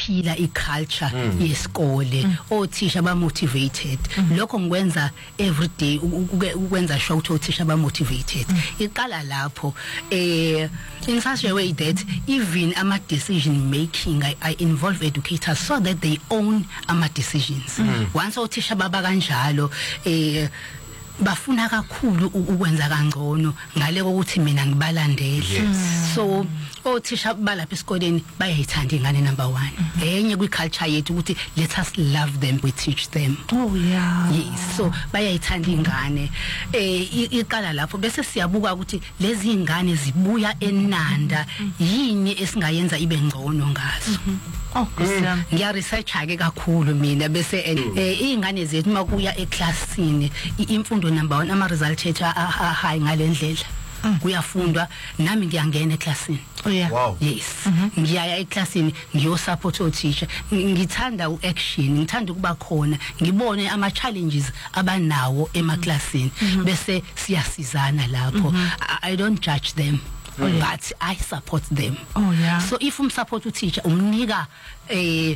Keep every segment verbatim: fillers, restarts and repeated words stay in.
iyaphila iculture yesikole othisha ba motivated lokho ngikwenza every day ukwenza sure ukuthi othisha ba motivated iqala lapho eh in such a way that even ama decision making I, I involve educators so that they own ama decisions once othisha baba kanjalo eh bafuna kakhulu ukwenza kangcono ngale ukuthi mina ngibalandele so othisha balapha esikoleni bayayithanda ingane number one enye kwi culture yethu ukuthi let us love them, we teach them. Oh yeah, yes, so bayayithanda ingane eh iqala lapho bese siyabuka ukuthi lezi ingane zibuya enanda yini esingayenza ibe ngcono ngazo. Oh kusiyami ngiya research ake kakhulu mina bese eh ingane zethu makuya eclassini imfundo number one ama result ethu high ngalendlela kuyafundwa nami ngiyangena eclassini. Oh yeah, wow, yes, ngiyaya eclassini ngiyo support o teacher ngithanda u action ngithanda kuba khona ngibone ama challenges abanawo emaclassini bese siyasizana lapho. I don't judge them, but I support them. Oh yeah, so if um support u teacher umnika eh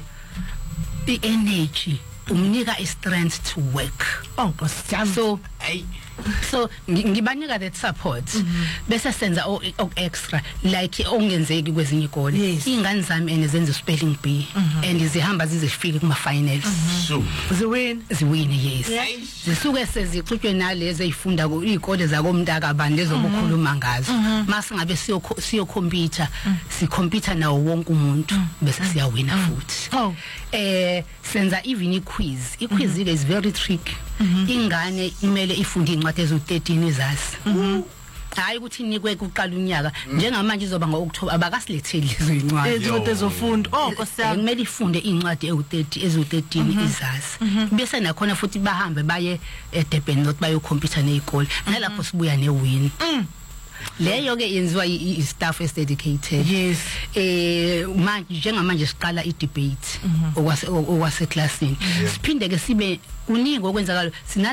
the energy umnika i strength to work. Oh kusiyami So I so ngibanika that support bese senza o extra like ongenzeki kwezinye igole ingane zami enezenza spelling bee and zihamba zizefika kuma finals so ziwin ziwin yes zisuke sezixutshwe nalezi ezifunda ku izikole zakomntaka bani lezokukhuluma ngazo masingabe siyo computer si computer nawo wonke umuntu bese siyawina futhi. Oh eh senza even quiz i quiz is very tricky. Ingane imele ifunde incwadi ezo thirteen izasi hayi ukuthi nikwe kuqala unyaka njengamanje izoba ngo-October abakasiletheli lezo incwadi ezincwadi ezofunda. Oh nkosiyami kumele ifunde incwadi ewu-thirty ezo thirteen izasi bese nakhona futhi bahambe baye eDurban not bayo computer nezikole nalapho sibuya newin. Leyo ke yenziwa i staff is dedicated. Yes, eh manje njengamanje siqala i debate okwase okwase classini siphinde ke sibe kuningi okwenzakala sina